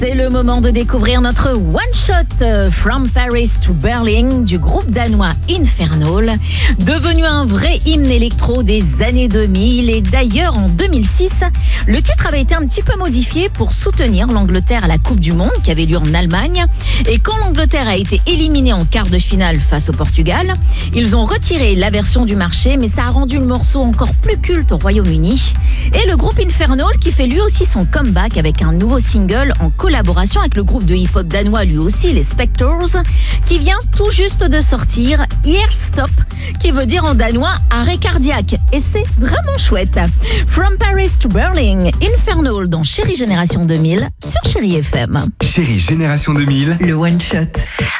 C'est le moment de découvrir notre one-shot From Paris to Berlin du groupe danois Infernal, devenu un vrai hymne électro des années 2000 et d'ailleurs en 2006, le titre avait été un petit peu modifié pour soutenir l'Angleterre à la Coupe du Monde qui avait lieu en Allemagne et quand l'Angleterre a été éliminée en quart de finale face au Portugal, ils ont retiré la version du marché mais ça a rendu le morceau encore plus culte au Royaume-Uni et le groupe Infernal qui fait lui aussi son comeback avec un nouveau single en collaboration avec le groupe de hip-hop danois lui aussi, les Spectres, qui vient tout juste de sortir Stop, qui veut dire en danois arrêt cardiaque. Et c'est vraiment chouette. From Paris to Berlin, Infernal dans Chérie Génération 2000 sur Chérie FM. Chérie Génération 2000, le one shot.